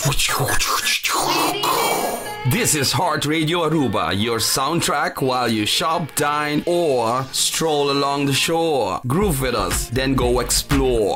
This is Heart Radio Aruba, your soundtrack while you shop, dine, or stroll along the shore. Groove with us, then go explore.